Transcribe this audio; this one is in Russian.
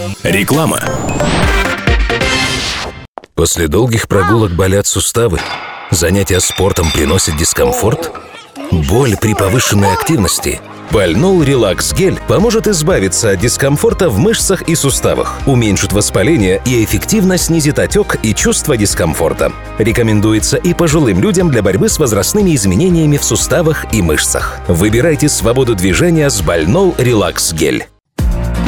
Реклама. После долгих прогулок болят суставы? Занятия спортом приносят дискомфорт? Боль при повышенной активности? Бальнол Релакс Гель поможет избавиться от дискомфорта в мышцах и суставах, уменьшит воспаление и эффективно снизит отек и чувство дискомфорта. Рекомендуется и пожилым людям для борьбы с возрастными изменениями в суставах и мышцах. Выбирайте свободу движения с Бальнол Релакс Гель.